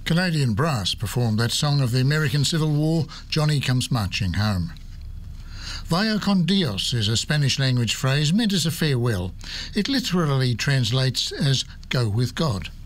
Canadian Brass performed that song of the American Civil War, Johnny Comes Marching Home. Vaya con Dios is a Spanish language phrase meant as a farewell. It literally translates as go with God.